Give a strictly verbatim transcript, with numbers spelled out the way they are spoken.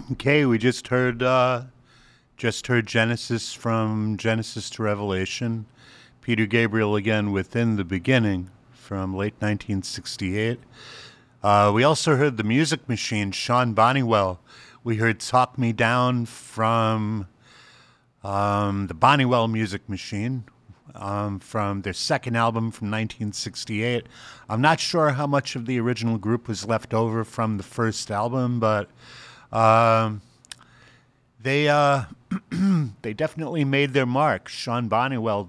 Okay, we just heard uh, just heard Genesis from Genesis to Revelation. Peter Gabriel again within the beginning from late nineteen sixty-eight. Uh, we also heard the Music Machine, Sean Bonnywell. We heard Talk Me Down from um, the Bonnywell Music Machine um, from their second album from nineteen sixty-eight. I'm not sure how much of the original group was left over from the first album, but um, they uh, they definitely made their mark. Sean Bonnywell